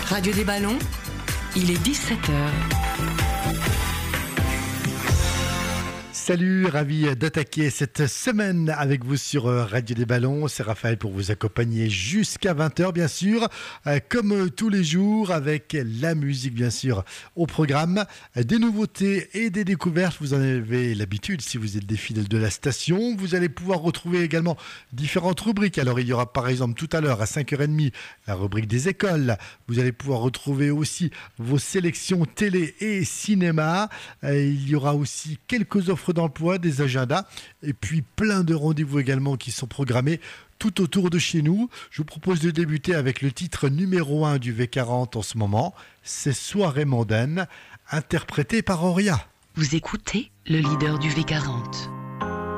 Radio des Ballons, il est 17h. Salut, ravi d'attaquer cette semaine avec vous sur Radio des Ballons. C'est Raphaël pour vous accompagner jusqu'à 20h, bien sûr, comme tous les jours, avec la musique, bien sûr, au programme. Des nouveautés et des découvertes, vous en avez l'habitude si vous êtes des fidèles de la station. Vous allez pouvoir retrouver également différentes rubriques. Alors, il y aura par exemple tout à l'heure à 5h30 la rubrique des écoles. Vous allez pouvoir retrouver aussi vos sélections télé et cinéma. Il y aura aussi quelques offres d'emploi, des agendas et puis plein de rendez-vous également qui sont programmés tout autour de chez nous. Je vous propose de débuter avec le titre numéro 1 du V40 en ce moment. C'est Soirée mondaine, interprété par Auria. Vous écoutez le leader du V40.